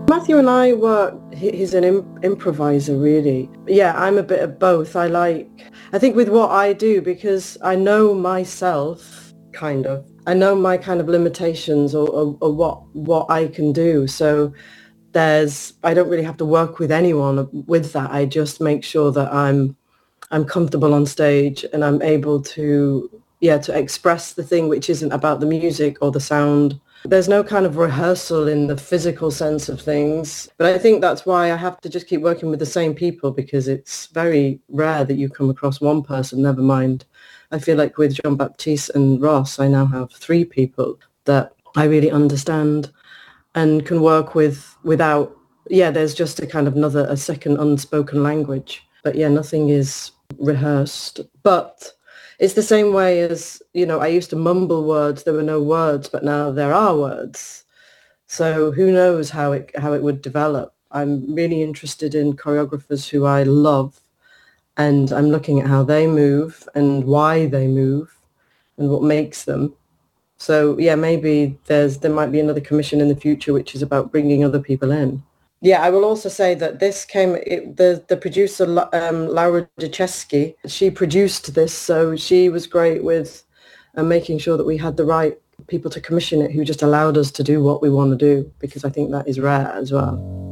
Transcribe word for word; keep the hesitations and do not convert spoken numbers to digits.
Matthew and I work, he- he's an im- improviser really. Yeah, I'm a bit of both. I like, I think with what I do, because I know myself, kind of, I know my kind of limitations or, or, or what, what I can do. So there's, I don't really have to work with anyone with that. I just make sure that I'm, I'm comfortable on stage and I'm able to, yeah, to express the thing which isn't about the music or the sound. There's no kind of rehearsal in the physical sense of things, but I think that's why I have to just keep working with the same people, because it's very rare that you come across one person, never mind. I feel like with Jean-Baptiste and Ross, I now have three people that I really understand and can work with without, yeah, there's just a kind of another, a second unspoken language. But yeah, nothing is rehearsed. But it's the same way as, you know, I used to mumble words. There were no words, but now there are words. So who knows how it how it would develop. I'm really interested in choreographers who I love, and I'm looking at how they move and why they move and what makes them. So yeah, maybe there's there might be another commission in the future which is about bringing other people in. Yeah, I will also say that this came, it, the the producer um, Laura Duchesky, she produced this, so she was great with uh, making sure that we had the right people to commission it, who just allowed us to do what we want to do, because I think that is rare as well.